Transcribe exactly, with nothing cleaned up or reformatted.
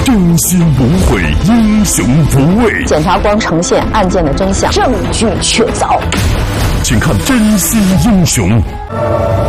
真心无悔，英雄无畏。 检察官呈现案件的真相，证据确凿。 请看《真心英雄》。